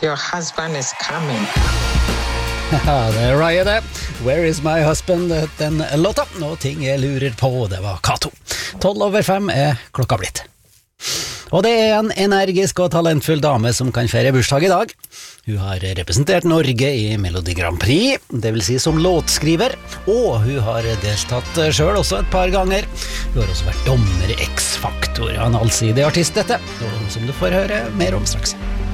Your husband is coming. Ja, det Raya det. Where is my husband? Den låta. Og ting jeg lurer på, det var Kato. 5:12 klokka blitt. Og det en energisk og talentfull dame som kan feire bursdag i dag. Hun har representert Norge i Melodi Grand Prix, det vil si som låtskriver, og hun har deltatt selv også et par ganger. Hun har også vært dommer i X-Factor, en allsidig artist dette, og som du får høre mer om straks.